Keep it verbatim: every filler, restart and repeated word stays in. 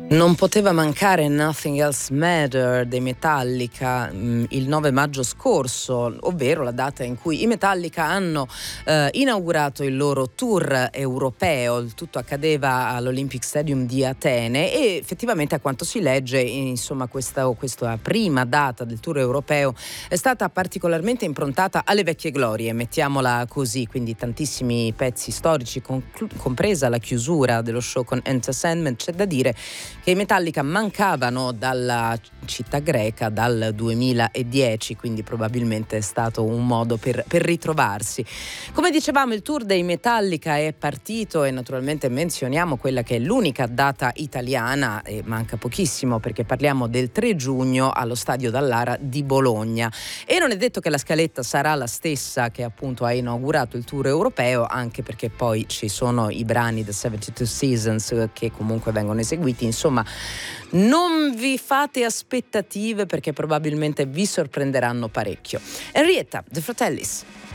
Non poteva mancare Nothing Else Matter dei Metallica mh, il nove maggio scorso, ovvero la data in cui i Metallica hanno eh, inaugurato il loro tour europeo. Il tutto accadeva all'Olympic Stadium di Atene e effettivamente, a quanto si legge, insomma, questa, questa prima data del tour europeo è stata particolarmente improntata alle vecchie glorie, mettiamola così, quindi tantissimi pezzi storici, conclu- compresa la chiusura dello show con Enter Sandman. C'è da dire che i Metallica mancavano dalla città greca dal duemiladieci, quindi probabilmente è stato un modo per, per ritrovarsi. Come dicevamo, il tour dei Metallica è partito e naturalmente menzioniamo quella che è l'unica data italiana, e manca pochissimo perché parliamo del tre giugno allo Stadio Dallara di Bologna. E non è detto che la scaletta sarà la stessa che appunto ha inaugurato il tour europeo, anche perché poi ci sono i brani The settantadue Seasons che comunque vengono eseguiti. Insomma, non vi fate aspettative perché probabilmente vi sorprenderanno parecchio. Henrietta, The Fratellis.